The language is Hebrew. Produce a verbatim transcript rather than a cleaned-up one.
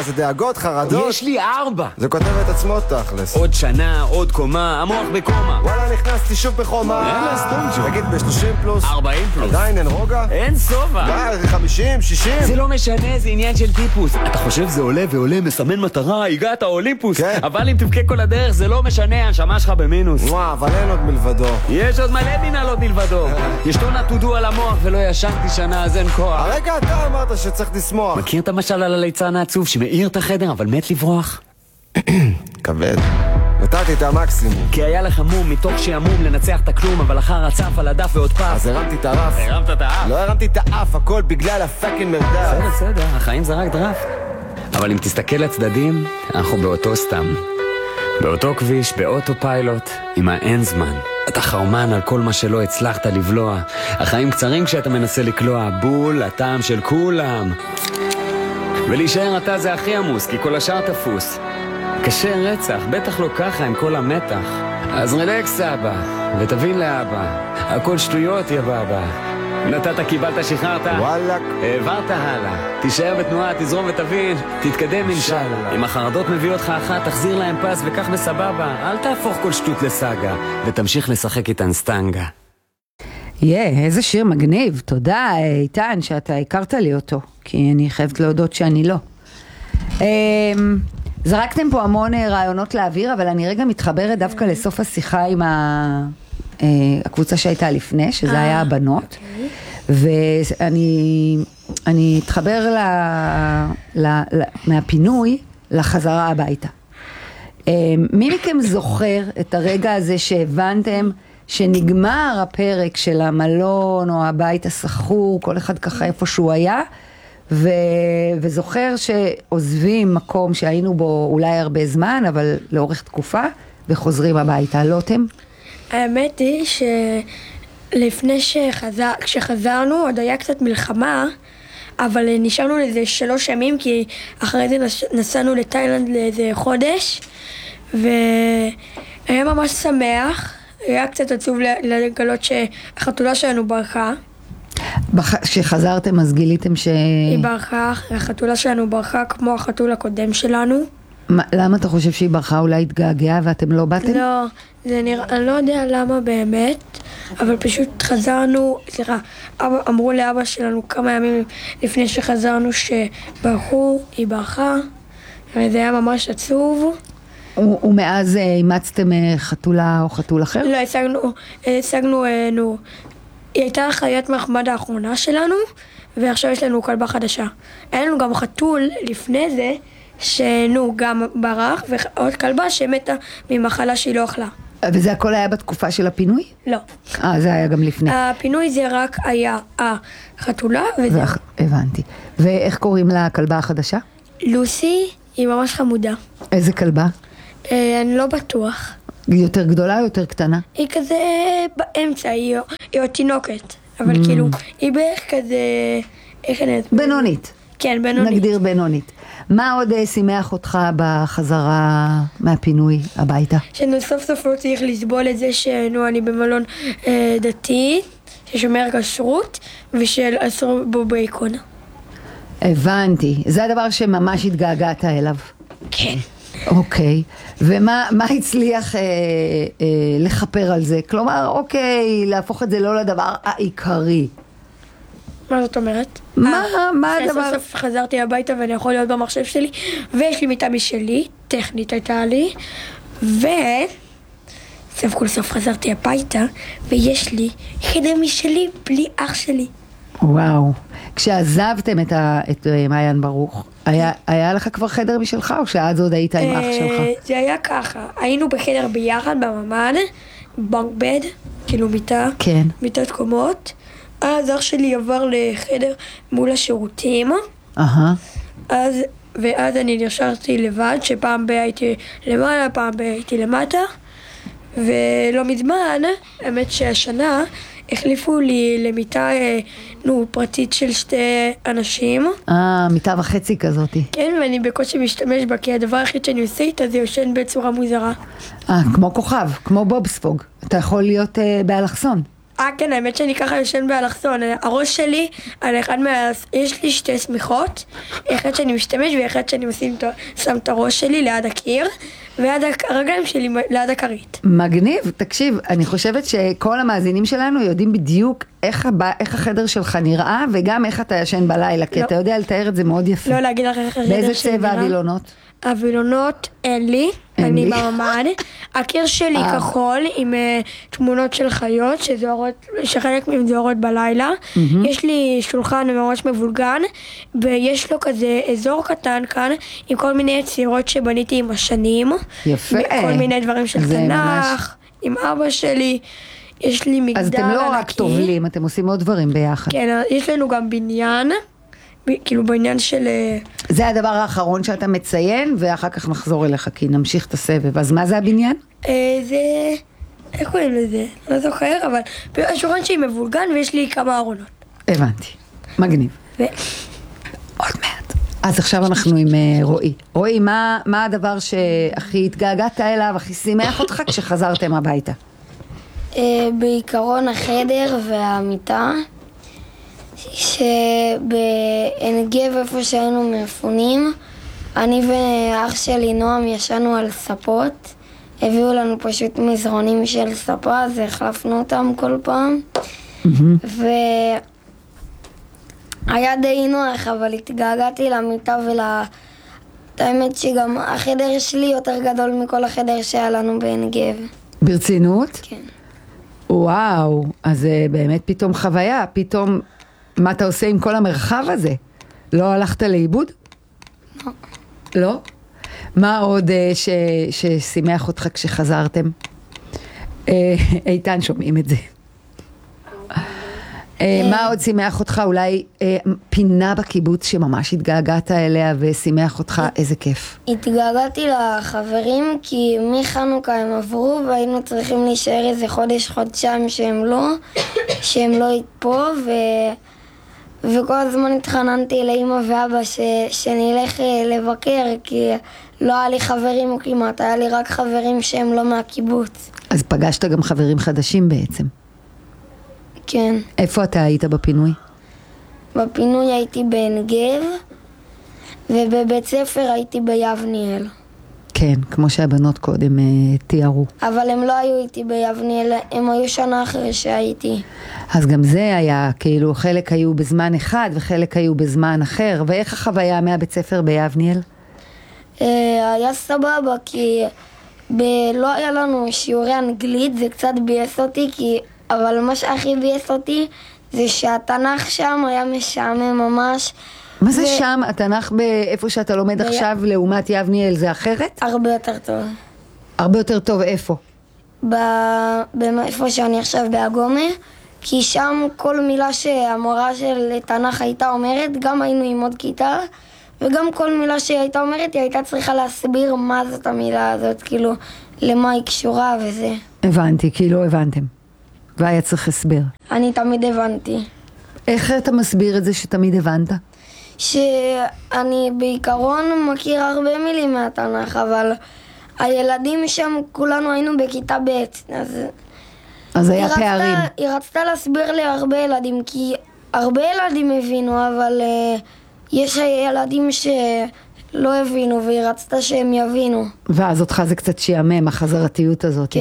זה דאגות, חרדות. יש לי ארבע. זה כותב את עצמו תכלס. עוד שנה, עוד קומה, המוח בקומה. וואלה, נכנסתי שוב בחומה. יאללה, סטונג'ו. תגיד, ב-שלושים פלוס? ארבעים פלוס. עדיין אין רוגע? אין סובה. מה, חמישים, שישים? זה לא משנה, זה עניין של טיפוס. אתה חושב זה עולה ועולה, מסמן מטרה, הגעת אולימפוס. כן. אבל אם תבכה כל הדרך, זה לא משנה, הנשמה שלך במינוס. וואו, אבל אין עוד מלבדו. יש עוד מלא מנהלות מלבדו. יש טונה תודו על המוח ולא ישנתי שנה, אז אין כוח. הרגע אתה אמרת שצריך לשמוח. מכיר את המשל על הליצן העצוב שמאיר את החדר אבל מת לברוח? כבד. נתתי את המקסימום. כי היה לך מום מתוך שעמום לנצח את הכלום, אבל אחר הצף על הדף ועוד פס. אז הרמתי את הרף. הרמת את האף? לא הרמתי את האף, הכל בגלל הפאקינג מרדף. בסדר, בסדר, החיים זה רק דרף. אבל אם תסתכל לצדדים, אנחנו באותו סתם. באותו כביש, באוטו פיילוט, עם האין זמן. אתה חרמן על כל מה שלא הצלחת לבלוע. החיים קצרים כשאתה מנסה לקלוע. בול, הטעם של כולם. ולהישאר אתה זה הכי עמוס, כי כל השאר תפוס. קשה רצח, בטח לא ככה עם כל המתח. אז רלקס אבא, ותבין לאבא. הכל שטויות יא בבא. נתת, קיבלת, שחררת. וואלק. העברת הלאה. תישאר בתנועה, תזרום ותבין. תתקדם אינשאללה. אם החרדות מביא אותך אחת, תחזיר להם פס וכך בסבבה. אל תהפוך כל שטות לסאגה, ותמשיך לשחק איתן סטנגה. יא, yeah, איזה שיר מגניב. תודה, איתן, שאתה הכרת לי אותו. כי אני חייבת להודות שאני לא. זרקתם פה המון רעיונות לאוויר, אבל אני רגע מתחברת דווקא לסוף השיחה עם הקבוצה שהייתה לפני, שזה היה הבנות. ואני אני אתחבר מהפינוי לחזרה הביתה. מי מכם זוכר את הרגע הזה שהבנתם שנגמר הפרק של המלון או הבית הסחור, כל אחד ככה איפה שהוא היה, ו... וזוכר שעוזבים מקום שהיינו בו אולי הרבה זמן, אבל לאורך תקופה, וחוזרים הביתה, לא אתם? האמת היא שלפני שחזר... כשחזרנו עוד היה קצת מלחמה, אבל נשארנו לזה שלוש ימים, כי אחרי זה נסענו לתאילנד לאיזה חודש, והיה ממש שמח. היה קצת עצוב לגלות שהחתולה שלנו ברחה. כשחזרתם אז גיליתם ש... היא ברחה, החתולה שלנו ברחה כמו החתול הקודם שלנו. מה, למה אתה חושב שהיא ברחה? אולי התגעגעה ואתם לא באתם? לא, זה נראה, אני לא יודע למה באמת, אבל פשוט חזרנו, סליחה, אבא, אמרו לאבא שלנו כמה ימים לפני שחזרנו שברחו, היא ברחה, וזה היה ממש עצוב. ומאז אימצתם חתולה או חתול אחר? לא, השגנו, השגנו, נו, היא הייתה חיית מחמד האחרונה שלנו, ועכשיו יש לנו כלבה חדשה. היה לנו גם חתול לפני זה, שנו, גם ברח, ועוד כלבה שמתה ממחלה שהיא לא אכלה. וזה הכל היה בתקופה של הפינוי? לא. אה, זה היה גם לפני. הפינוי זה רק היה החתולה וזה. ואח... הבנתי. ואיך קוראים לה הכלבה החדשה? לוסי, היא ממש חמודה. איזה כלבה? אה, אני לא בטוח. היא יותר גדולה או יותר קטנה? היא כזה באמצע, היא, היא עוד תינוקת. אבל mm. כאילו, היא בערך כזה... איך אני... בינונית. כן, בינונית. נגדיר בינונית. מה עוד שימח אותך בחזרה מהפינוי הביתה? שאני סוף סוף לא צריך לסבול את זה שנו, אני במלון אה, דתי, ששומר כשרות, ושל אסור בו בייקון. הבנתי. זה הדבר שממש התגעגעת אליו. כן. אוקיי. ומה מה הצליח אה, אה, לחפר על זה? כלומר, אוקיי, להפוך את זה לא לדבר העיקרי. מה זאת אומרת? מה, מה הדבר? שסוף סוף חזרתי הביתה ואני יכול להיות במחשב שלי, ויש לי מיטה משלי, טכנית הייתה לי, וסוף כל סוף חזרתי הביתה, ויש לי חדר משלי בלי אח שלי. וואו. כשעזבתם את, ה, את מעיין ברוך, היה, היה לך כבר חדר משלך, או שעד עוד היית עם אח שלך? זה היה ככה, היינו בחדר ביחד בממ"ד, בנק בד, כאילו מיטה, כן. מיטת קומות, אז אח שלי עבר לחדר מול השירותים, אהה. אז, ואז אני נשארתי לבד, שפעם בה הייתי למעלה, פעם בה הייתי למטה, ולא מזמן, האמת שהשנה, החליפו לי למיטה, נו, פרטית של שתי אנשים. אה, מיטה וחצי כזאת. כן, ואני בקושי משתמש בה, כי הדבר הכי שאני עושה איתה זה יושן בצורה מוזרה. אה, כמו כוכב, כמו בובספוג. אתה יכול להיות אה, באלכסון. אה, כן, האמת שאני ככה יושן באלכסון. הראש שלי, על אחד מה... יש לי שתי סמיכות, אחד שאני משתמש ואחד שאני משים, שם את הראש שלי ליד הקיר, ויד הרגליים שלי ליד הכרית. מגניב, תקשיב, אני חושבת שכל המאזינים שלנו יודעים בדיוק איך, הבא, איך החדר שלך נראה, וגם איך אתה ישן בלילה, כי לא. אתה יודע לתאר את זה מאוד יפה. לא להגיד לך איך החדר באיזה שלי צבע נראה. הווילונות? הווילונות אין לי, אין אני לי. בממ"ד. הקיר שלי אה. כחול עם uh, תמונות של חיות שזוהרות, שחלק מהן זוהרות בלילה. יש לי שולחן ממש מבולגן, ויש לו כזה אזור קטן כאן עם כל מיני יצירות שבניתי עם השנים. יפה. כל מיני דברים של זה ממש- תנ"ך, עם אבא שלי. יש לי מגדל אז אתם לא רק ענקי. טובלים, אתם עושים עוד דברים ביחד. כן, יש לנו גם בניין, ב- כאילו בעניין של... אה, זה הדבר האחרון שאתה מציין, ואחר כך נחזור אליך, כי נמשיך את הסבב. אז מה זה הבניין? אה, זה... איך קוראים לזה? לא זוכר, אבל השולחן שלי מבולגן ויש לי כמה ארונות. הבנתי. מגניב. ו... עוד מעט. אז עכשיו אנחנו עם uh, רועי. רועי, מה, מה הדבר שהכי התגעגעת אליו, הכי שימח אותך כשחזרתם הביתה? אה, בעיקרון החדר והמיטה, שבעין גב איפה שהיינו מפונים, אני ואח שלי נועם ישנו על ספות, הביאו לנו פשוט מזרונים של ספה, אז החלפנו אותם כל פעם, והיה די נוח, אבל התגעגעתי למיטה ול... האמת שגם החדר שלי יותר גדול מכל החדר שהיה לנו בעין גב. ברצינות? כן. וואו, אז זה באמת פתאום חוויה, פתאום מה אתה עושה עם כל המרחב הזה? לא הלכת לאיבוד? לא. לא? מה עוד uh, ש, ששימח אותך כשחזרתם? Uh, איתן, שומעים את זה. Uh, מה עוד שימח אותך? אולי uh, פינה בקיבוץ שממש התגעגעת אליה ושימח אותך? איזה כיף. התגעגעתי לחברים כי מחנוכה הם עברו והיינו צריכים להישאר איזה חודש, חודשיים שהם לא, שהם לא פה ו... וכל הזמן התחננתי לאמא ואבא ש... שנלך לבקר כי לא היה לי חברים כמעט, היה לי רק חברים שהם לא מהקיבוץ. אז פגשת גם חברים חדשים בעצם. כן. איפה אתה היית בפינוי? בפינוי הייתי בעין גב ובבית ספר הייתי ביבניאל. כן, כמו שהבנות קודם uh, תיארו. אבל הם לא היו איתי ביבניאל, הם היו שנה אחרי שהייתי. אז גם זה היה, כאילו, חלק היו בזמן אחד וחלק היו בזמן אחר. ואיך החוויה מהבית ספר ביבניאל? אה, היה סבבה, כי ב- לא היה לנו שיעורי אנגלית, זה קצת ביאס אותי, כי... אבל מה שהכי ביאס אותי זה שהתנ"ך שם היה משעמם ממש. מה זה ו- שם? התנ"ך באיפה שאתה לומד ב- עכשיו לעומת יבניאל זה אחרת? הרבה יותר טוב. הרבה יותר טוב איפה? ב- באיפה שאני עכשיו באגומה, כי שם כל מילה שהמורה של תנ"ך הייתה אומרת, גם היינו עם עוד כיתה, וגם כל מילה שהיא הייתה אומרת, היא הייתה צריכה להסביר מה זאת המילה הזאת, כאילו, למה היא קשורה וזה. הבנתי, כאילו הבנתם. והיה צריך הסבר. אני תמיד הבנתי. איך אתה מסביר את זה שתמיד הבנת? שאני בעיקרון מכיר הרבה מילים מהתנ"ך, אבל הילדים שם, כולנו היינו בכיתה ב', אז... אז היה היא רצתה- פערים. היא רצתה להסביר להרבה ילדים, כי הרבה ילדים הבינו, אבל uh, יש ילדים שלא הבינו, והיא רצתה שהם יבינו. ואז אותך זה קצת שיאמם, החזרתיות הזאת.